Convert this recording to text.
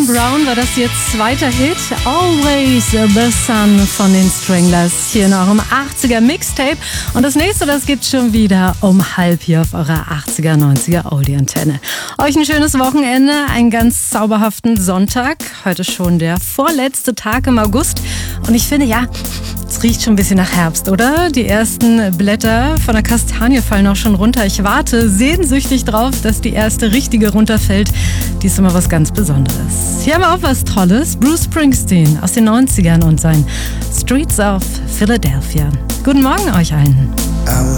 Brown war das jetzt zweiter Hit. Always the Sun von den Stranglers hier in eurem 80er Mixtape. Und das nächste, das gibt's schon wieder um halb hier auf eurer 80er, 90er Audi-Antenne. Euch ein schönes Wochenende, einen ganz zauberhaften Sonntag. Heute schon der vorletzte Tag im August. Und ich finde, ja, es riecht schon ein bisschen nach Herbst, oder? Die ersten Blätter von der Kastanie fallen auch schon runter. Ich warte sehnsüchtig drauf, dass die erste richtige runterfällt. Die ist immer was ganz Besonderes. Hier haben wir auch was Tolles. Bruce Springsteen aus den 90ern und sein Streets of Philadelphia. Guten Morgen euch allen.